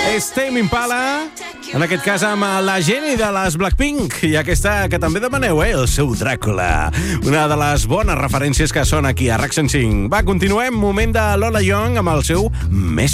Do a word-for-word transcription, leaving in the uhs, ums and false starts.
És Tame Impala, en aquest cas amb la Jenny de les Blackpink, i aquesta que també demaneu, eh? El seu Dràcula. Una de les bones referències que són aquí a RAC cent cinc. Va, continuem. Moment de Lola Young amb el seu Més